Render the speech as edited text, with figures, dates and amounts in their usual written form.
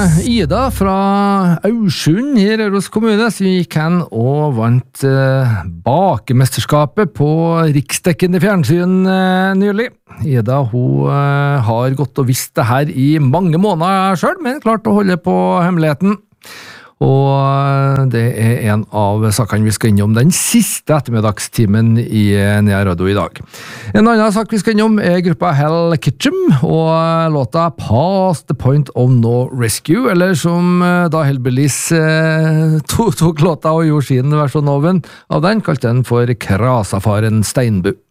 Ida fra Aursund i Røros kommune som gikk hen og vant bakemesterskapet på riksdekkende fjernsyn nylig. Ida, hun har gått og visst det her i mange måneder selv, men klart å holde på hemmeligheten. Og det en av sakene vi skal innom den siste ettermiddagstimen i Nea Radio i dag. En annen sak vi skal innom gruppa Hell Kitchen og låta Past the Point of No Rescue, eller som da Hellbillies tok låta og gjorde sin versjon av den, kalte den for Krasafaren Steinbu.